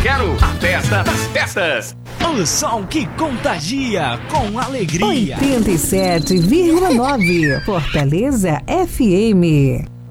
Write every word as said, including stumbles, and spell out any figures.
quero a festa das festas. O som que contagia com alegria. oitenta e sete vírgula nove Fortaleza F M.